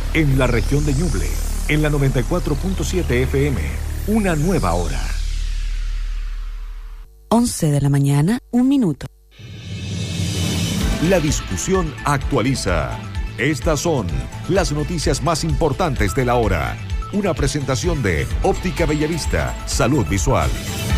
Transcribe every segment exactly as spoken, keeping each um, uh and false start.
en la región de Ñuble, en la noventa y cuatro punto siete F M, una nueva hora. once de la mañana, un minuto. La discusión actualiza. Estas son las noticias más importantes de la hora. Una presentación de Óptica Bellavista, Salud Visual.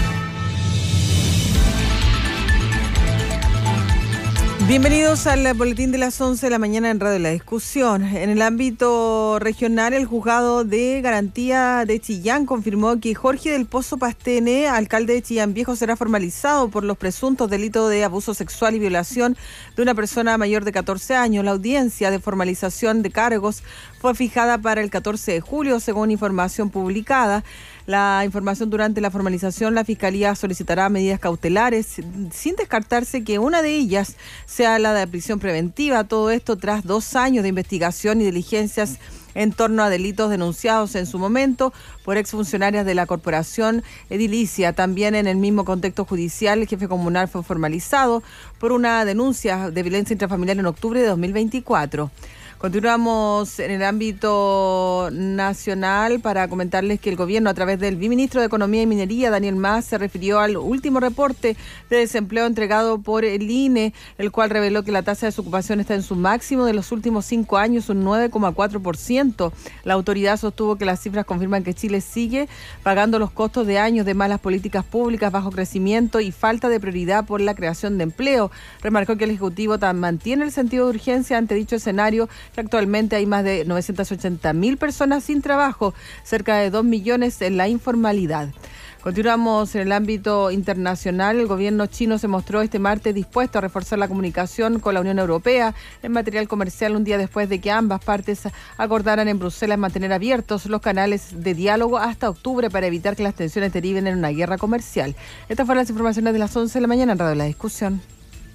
Bienvenidos al boletín de las once de la mañana en Radio La Discusión. En el ámbito regional, el juzgado de garantía de Chillán confirmó que Jorge del Pozo Pastene, alcalde de Chillán Viejo, será formalizado por los presuntos delitos de abuso sexual y violación de una persona mayor de catorce años. La audiencia de formalización de cargos fue fijada para el catorce de julio, según información publicada. La información durante la formalización, la Fiscalía solicitará medidas cautelares, sin descartarse que una de ellas sea la de prisión preventiva. Todo esto tras dos años de investigación y diligencias en torno a delitos denunciados en su momento por exfuncionarias de la corporación edilicia. También en el mismo contexto judicial, el jefe comunal fue formalizado por una denuncia de violencia intrafamiliar en octubre de dos mil veinticuatro. Continuamos en el ámbito nacional para comentarles que el gobierno, a través del viceministro de Economía y Minería, Daniel Mas, se refirió al último reporte de desempleo entregado por el I N E, el cual reveló que la tasa de desocupación está en su máximo de los últimos cinco años, un nueve coma cuatro por ciento. La autoridad sostuvo que las cifras confirman que Chile sigue pagando los costos de años de malas políticas públicas, bajo crecimiento y falta de prioridad por la creación de empleo. Remarcó que el Ejecutivo mantiene el sentido de urgencia ante dicho escenario. Actualmente hay más de novecientas ochenta mil personas sin trabajo, cerca de dos millones en la informalidad. Continuamos en el ámbito internacional. El gobierno chino se mostró este martes dispuesto a reforzar la comunicación con la Unión Europea en material comercial, un día después de que ambas partes acordaran en Bruselas mantener abiertos los canales de diálogo hasta octubre para evitar que las tensiones deriven en una guerra comercial. Estas fueron las informaciones de las once de la mañana en Radio La Discusión.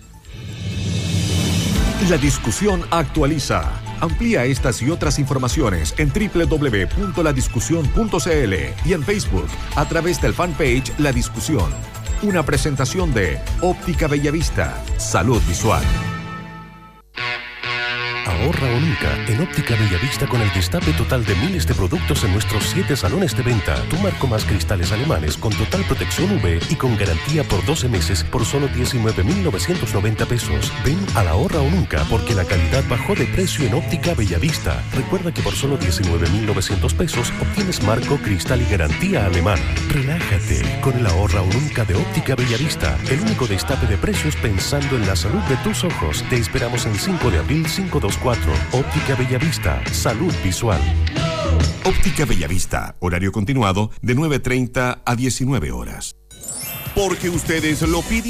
La discusión actualiza. Amplía estas y otras informaciones en doble u doble u doble u punto la discusión punto c l y en Facebook a través del fanpage La Discusión. Una presentación de Óptica Bellavista, Salud Visual. Ahorra o nunca en Óptica Bellavista con el destape total de miles de productos en nuestros siete salones de venta. Tu marco más cristales alemanes con total protección U V y con garantía por doce meses por solo diecinueve mil novecientos noventa pesos. Ven a la ahorra o nunca porque la calidad bajó de precio en Óptica Bellavista. Recuerda que por solo diecinueve mil novecientos pesos obtienes marco, cristal y garantía alemana. Relájate con el ahorra o nunca de Óptica Bellavista, el único destape de precios pensando en la salud de tus ojos. Te esperamos en cinco de abril cinco dos cuatro. Óptica Bellavista, Salud Visual. Óptica Bellavista, horario continuado de nueve treinta a diecinueve horas. Porque ustedes lo piden.